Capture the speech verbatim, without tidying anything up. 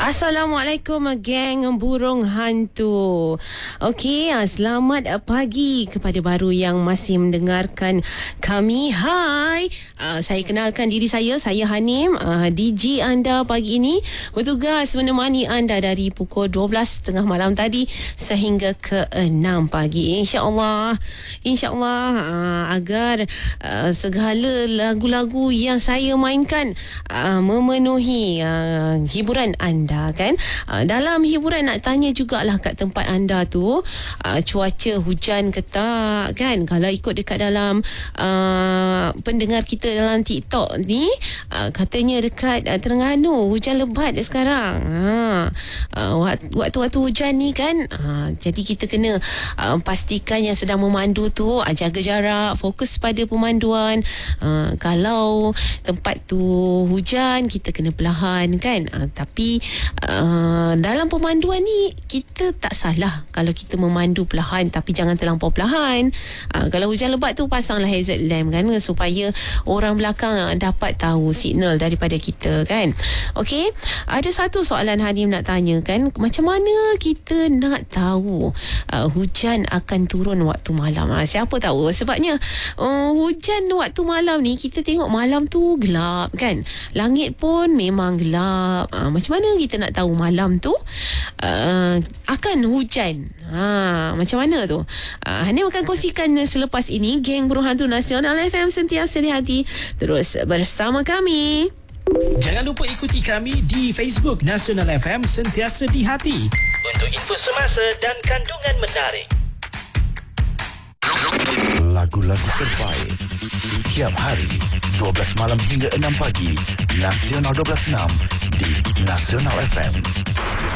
Assalamualaikum geng burung hantu. Okey, selamat pagi kepada baru yang masih mendengarkan kami. Hai, uh, saya kenalkan diri saya, saya Hanim, uh, D J anda pagi ini, bertugas menemani anda dari pukul dua belas tiga puluh malam tadi sehingga ke enam pagi. InsyaAllah, insyaAllah uh, agar uh, segala lagu-lagu yang saya mainkan uh, memenuhi uh, hiburan anda. Kan uh, dalam hiburan nak tanya jugalah kat tempat anda tu uh, cuaca hujan ke tak kan. Kalau ikut dekat dalam uh, pendengar kita dalam TikTok ni uh, katanya dekat uh, Terengganu hujan lebat sekarang. Ha, uh, waktu-waktu hujan ni kan uh, jadi kita kena uh, pastikan yang sedang memandu tu uh, jaga jarak, fokus pada pemanduan. uh, kalau tempat tu hujan kita kena perlahan kan. uh, tapi Uh, dalam pemanduan ni kita tak salah kalau kita memandu perlahan, tapi jangan terlampau perlahan. uh, Kalau hujan lebat tu pasanglah hazard lamp kan, supaya orang belakang uh, dapat tahu signal daripada kita kan. Okey, ada satu soalan Hanim nak tanya kan, macam mana kita nak tahu uh, hujan akan turun waktu malam? uh, Siapa tahu, sebabnya uh, hujan waktu malam ni kita tengok malam tu gelap kan, langit pun memang gelap. uh, Macam mana kita nak tahu malam tu uh, akan hujan? Ha, macam mana tu? Uh, Hanim akan kongsikan selepas ini. Geng Burung Hantu Nasional F M, sentiasa di hati. Terus bersama kami. Jangan lupa ikuti kami di Facebook Nasional F M, sentiasa di hati, untuk info semasa dan kandungan menarik. Lagu-lagu terbaik setiap hari dua belas malam hingga enam pagi. Nasional dua belas enam di Nasional F M.